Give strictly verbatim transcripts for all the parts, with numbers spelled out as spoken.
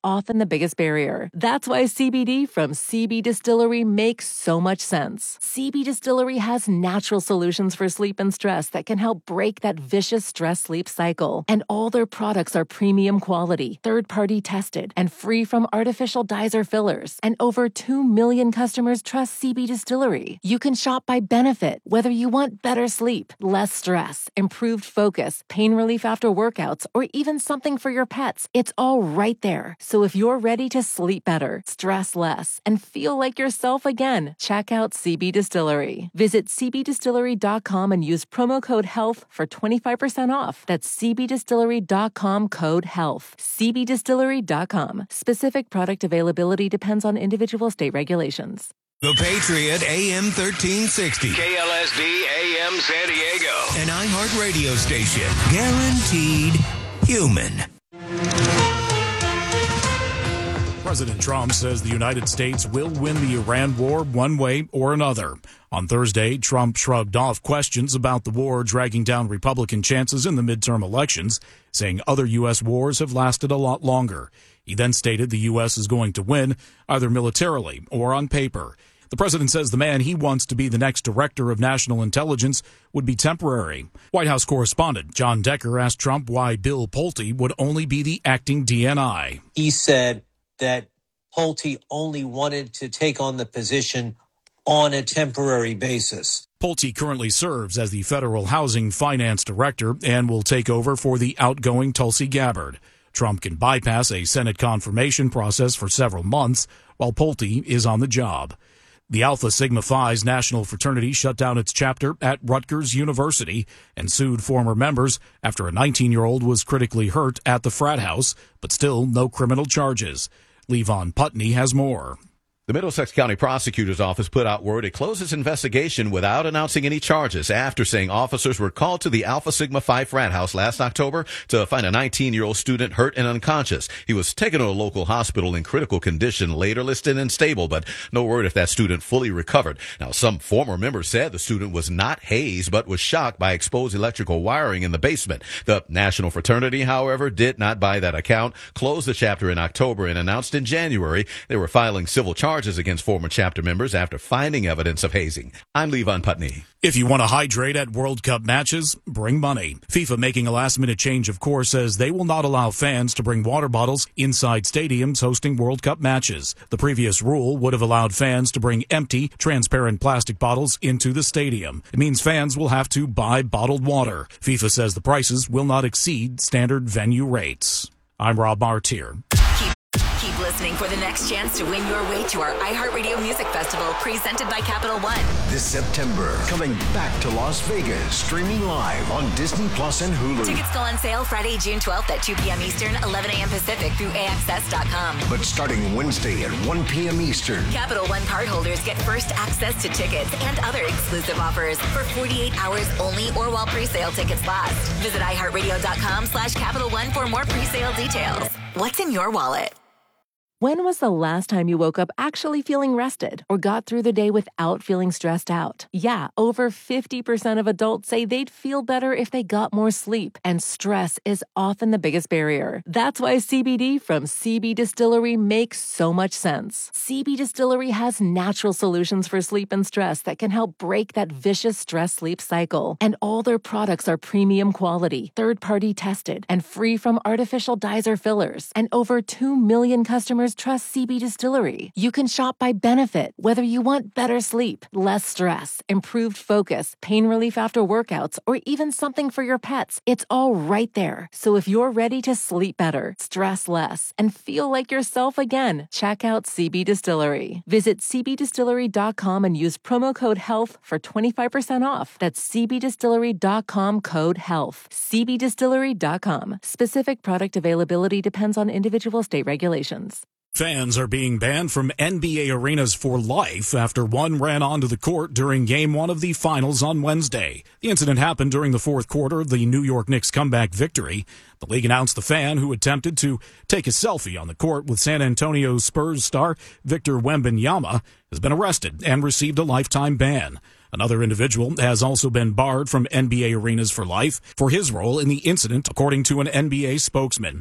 often the biggest barrier. That's why C B D from C B Distillery makes so much sense. C B Distillery has natural solutions for sleep and stress that can help break that vicious stress-sleep cycle. And all their products are premium quality, third-party tested, and free from artificial dyes or fillers. And over two million customers trust C B Distillery. You can shop by benefit, whether you want better sleep, less stress, improved focus, pain relief after workouts, or even something for your pets. It's all right there. So if you're ready to sleep better, stress less, and feel like yourself again, check out C B Distillery. Visit c b distillery dot com and use promo code HEALTH for twenty-five percent off. That's c b distillery dot com, code HEALTH. c b distillery dot com. Specific product availability depends on individual state regulations. The Patriot A M thirteen sixty. K L S D A M San Diego. An iHeart radio station. Guaranteed human. President Trump says the United States will win the Iran war one way or another. On Thursday, Trump shrugged off questions about the war dragging down Republican chances in the midterm elections, saying other U S wars have lasted a lot longer. He then stated the U S is going to win, either militarily or on paper. The president says the man he wants to be the next director of national intelligence would be temporary. White House correspondent John Decker asked Trump why Bill Pulte would only be the acting D N I. He said that Pulte only wanted to take on the position on a temporary basis. Pulte currently serves as the Federal Housing Finance Director and will take over for the outgoing Tulsi Gabbard. Trump can bypass a Senate confirmation process for several months while Pulte is on the job. The Alpha Sigma Phi's national fraternity shut down its chapter at Rutgers University and sued former members after a nineteen-year-old was critically hurt at the frat house, but still no criminal charges. Levon Putney has more. The Middlesex County Prosecutor's Office put out word it closed its investigation without announcing any charges after saying officers were called to the Alpha Sigma Phi frat house last October to find a nineteen-year-old student hurt and unconscious. He was taken to a local hospital in critical condition, later listed and stable, but no word if that student fully recovered. Now, some former members said the student was not hazed, but was shocked by exposed electrical wiring in the basement. The National Fraternity, however, did not buy that account, closed the chapter in October, and announced in January they were filing civil charges Charges against former chapter members after finding evidence of hazing. I'm Levon Putney. If you want to hydrate at World Cup matches, bring money. FIFA making a last-minute change of course says they will not allow fans to bring water bottles inside stadiums hosting World Cup matches. The previous rule would have allowed fans to bring empty, transparent plastic bottles into the stadium. It means fans will have to buy bottled water. FIFA says the prices will not exceed standard venue rates. I'm Rob Martier. Keep listening for the next chance to win your way to our iHeartRadio Music Festival presented by Capital One. This September, coming back to Las Vegas, streaming live on Disney Plus and Hulu. Tickets go on sale Friday, June twelfth at two p.m. Eastern, eleven a.m. Pacific through A X S dot com. But starting Wednesday at one p.m. Eastern, Capital One cardholders get first access to tickets and other exclusive offers for forty-eight hours only or while pre-sale tickets last. Visit iHeartRadio.com slash Capital One for more pre-sale details. What's in your wallet? When was the last time you woke up actually feeling rested or got through the day without feeling stressed out? Yeah, over fifty percent of adults say they'd feel better if they got more sleep, and stress is often the biggest barrier. That's why C B D from C B Distillery makes so much sense. C B Distillery has natural solutions for sleep and stress that can help break that vicious stress-sleep cycle. And all their products are premium quality, third-party tested, and free from artificial dyes or fillers. And over two million customers trust C B Distillery. You can shop by benefit, whether you want better sleep, less stress, improved focus, pain relief after workouts, or even something for your pets. It's all right there. So if you're ready to sleep better, stress less, and feel like yourself again, check out C B Distillery. Visit c b distillery dot com and use promo code HEALTH for twenty-five percent off. That's c b distillery dot com, code HEALTH. c b distillery dot com. Specific product availability depends on individual state regulations. Fans are being banned from N B A arenas for life after one ran onto the court during Game one of the Finals on Wednesday. The incident happened during the fourth quarter of the New York Knicks' comeback victory. The league announced the fan who attempted to take a selfie on the court with San Antonio Spurs star Victor Wembanyama has been arrested and received a lifetime ban. Another individual has also been barred from N B A arenas for life for his role in the incident, according to an N B A spokesman.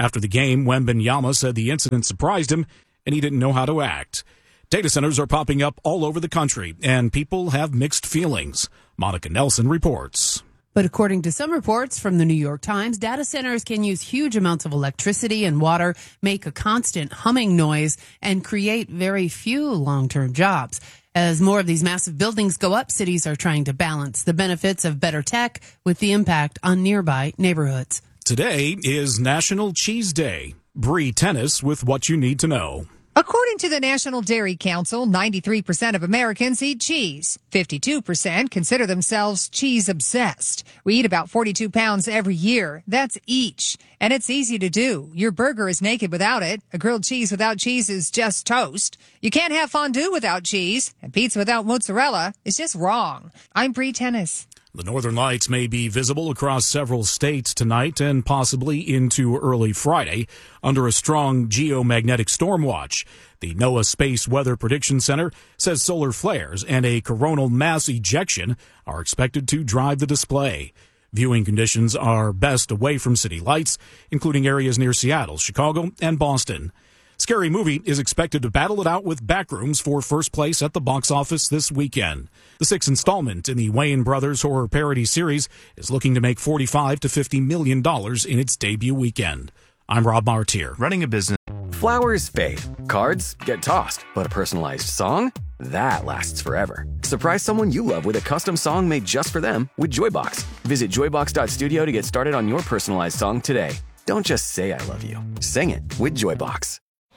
After the game, Wembanyama said the incident surprised him and he didn't know how to act. Data centers are popping up all over the country, and people have mixed feelings. Monica Nelson reports. But according to some reports from the New York Times, data centers can use huge amounts of electricity and water, make a constant humming noise, and create very few long-term jobs. As more of these massive buildings go up, cities are trying to balance the benefits of better tech with the impact on nearby neighborhoods. Today is National Cheese Day. Bree Tennis with what you need to know. According to the National Dairy Council, ninety-three percent of Americans eat cheese. fifty-two percent consider themselves cheese obsessed. We eat about forty-two pounds every year. That's each. And it's easy to do. Your burger is naked without it. A grilled cheese without cheese is just toast. You can't have fondue without cheese. And pizza without mozzarella is just wrong. I'm Bree Tennis. The northern lights may be visible across several states tonight and possibly into early Friday under a strong geomagnetic storm watch. The NOAA Space Weather Prediction Center says solar flares and a coronal mass ejection are expected to drive the display. Viewing conditions are best away from city lights, including areas near Seattle, Chicago, and Boston. Scary Movie is expected to battle it out with Backrooms for first place at the box office this weekend. The sixth installment in the Wayans Brothers horror parody series is looking to make forty-five to fifty million dollars in its debut weekend. I'm Rob Martier. Running a business. Flowers fade. Cards get tossed. But a personalized song? That lasts forever. Surprise someone you love with a custom song made just for them with Joybox. Visit joybox dot studio to get started on your personalized song today. Don't just say I love you. Sing it with Joybox.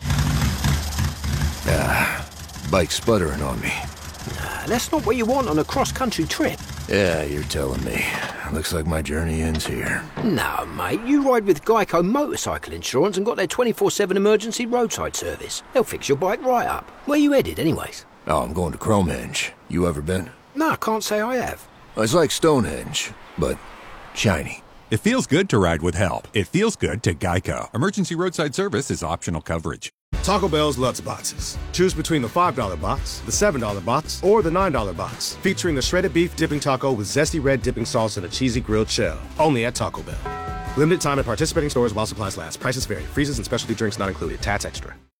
Ah, bike's sputtering on me. Nah, that's not what you want on a cross-country trip. Yeah, you're telling me. Looks like my journey ends here. No, mate, you ride with Geico Motorcycle Insurance and got their twenty-four seven emergency roadside service. They'll fix your bike right up. Where you headed, anyways? Oh, I'm going to Cromenge. You ever been? No, I can't say I have. It's like Stonehenge, but shiny. It feels good to ride with help. It feels good to Geico. Emergency roadside service is optional coverage. Taco Bell's Lutz Boxes. Choose between the five dollar box, the seven dollar box, or the nine dollar box, featuring the shredded beef dipping taco with zesty red dipping sauce and a cheesy grilled shell. Only at Taco Bell. Limited time at participating stores while supplies last. Prices vary. Freezes and specialty drinks not included. Tax extra.